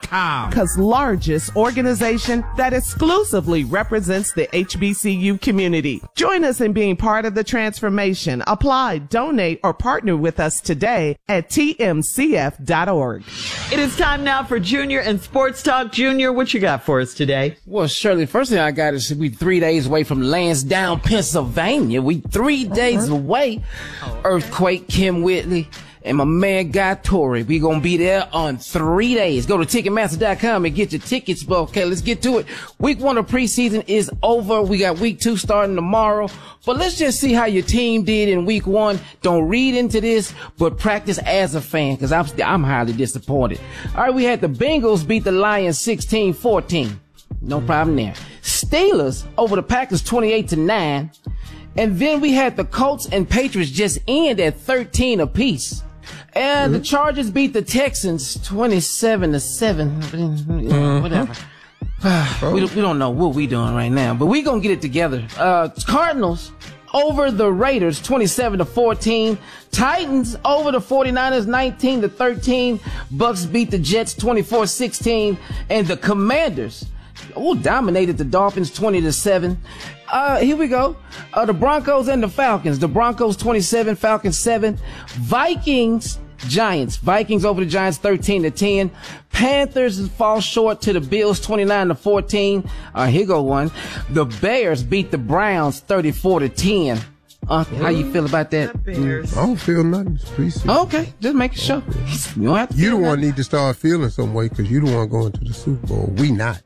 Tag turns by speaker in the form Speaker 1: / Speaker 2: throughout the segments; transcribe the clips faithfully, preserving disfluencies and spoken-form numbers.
Speaker 1: com. America's largest organization that exclusively represents the H B C U community. Join us in being part of the transformation. Apply, donate, or partner with us today at T M C F dot org.
Speaker 2: It is time now for Junior and Sports Talk. Junior, what you got for us today?
Speaker 3: Well, Shirley, first thing I got is we three days away from Lansdowne, Pennsylvania. We three days away. Earthquake, Kim Whitley, and my man Guy Torrey. We gonna be there on three days. Go to Ticketmaster dot com and get your tickets. But okay, let's get to it. Week one of preseason is over. We got week two starting tomorrow. But let's just see how your team did in week one. Don't read into this, but practice as a fan, because I'm, I'm highly disappointed. All right, we had the Bengals beat the Lions sixteen fourteen. No problem there. Steelers over the Packers twenty-eight to nine. And then we had the Colts and Patriots just end at thirteen apiece. And mm-hmm. the Chargers beat the Texans twenty-seven to seven. Mm-hmm. Whatever. Oh. we, we don't know what we doing right now, but we gonna get it together. Uh, Cardinals over the Raiders twenty-seven to fourteen. Titans over the forty-niners nineteen to thirteen. Bucks beat the Jets twenty-four sixteen. And the Commanders oh, dominated the Dolphins twenty to seven. Uh, here we go. Uh, the Broncos and the Falcons. The Broncos twenty-seven, Falcons seven. Vikings, Giants. Vikings over the Giants thirteen to ten. Panthers fall short to the Bills twenty-nine to fourteen. Uh, here go one. The Bears beat the Browns thirty-four to ten. Uh, how you feel about that?
Speaker 4: Mm, I don't feel nothing. It's
Speaker 3: okay, just making sure. You don't have to.
Speaker 4: You the one need to start feeling some way because you the one going to the Super Bowl. We not.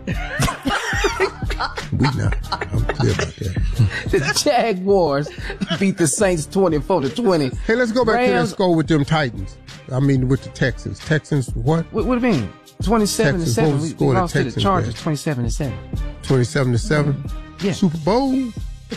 Speaker 4: We not. I'm clear about that.
Speaker 3: The Jaguars beat the Saints twenty-four to twenty.
Speaker 4: Hey, let's go back
Speaker 3: Rams,
Speaker 4: to that score with them Titans. I mean, with the Texans. Texans, what?
Speaker 3: What, what do you mean? twenty-seven to seven. We, we lost to the Chargers twenty-seven to seven.
Speaker 4: twenty-seven to seven?
Speaker 3: Yeah.
Speaker 4: Super Bowl?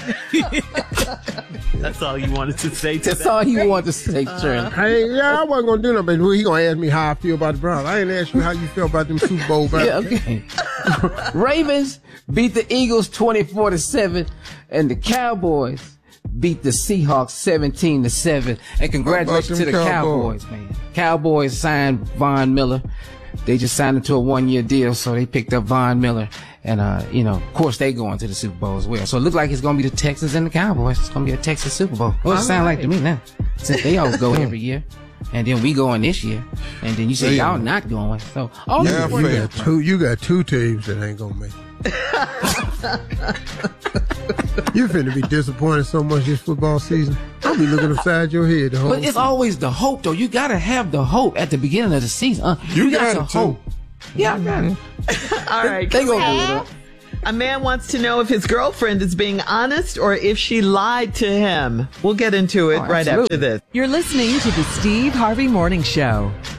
Speaker 2: That's all you wanted to say to
Speaker 3: That's
Speaker 2: that.
Speaker 3: all you wanted to say, Trent.
Speaker 4: Uh, hey, yeah, I wasn't going to do nothing, but he going to ask me how I feel about the Browns. I ain't ask you how you feel about them Super Bowl back.
Speaker 3: Yeah, okay. Ravens beat the Eagles twenty-four to seven, and the Cowboys beat the Seahawks seventeen to seven. And congratulations to the Cowboys? Cowboys, man. Cowboys signed Von Miller. They just signed him to a one-year deal, so they picked up Von Miller. And, uh, you know, of course, they going to the Super Bowl as well. So it looks like it's going to be the Texans and the Cowboys. It's going to be a Texas Super Bowl. Well, it sounds like to me now. Since they all go every year. And then we going this year. And then you say y'all not going. So, all
Speaker 4: yeah, you got two, you got two teams that ain't going to make it. You finna be disappointed so much this football season. I'll be looking upside your head the whole
Speaker 3: But it's
Speaker 4: season.
Speaker 3: always the hope, though. You got to have the hope at the beginning of the season. Uh,
Speaker 4: you,
Speaker 3: you
Speaker 4: got,
Speaker 3: got
Speaker 4: to hope.
Speaker 3: Yeah, I got it.
Speaker 2: All right.
Speaker 3: They gonna do it up.
Speaker 2: A man wants to know if his girlfriend is being honest or if she lied to him. We'll get into it
Speaker 3: Oh,
Speaker 2: right
Speaker 3: absolutely.
Speaker 2: after this.
Speaker 5: You're listening to the Steve Harvey Morning Show.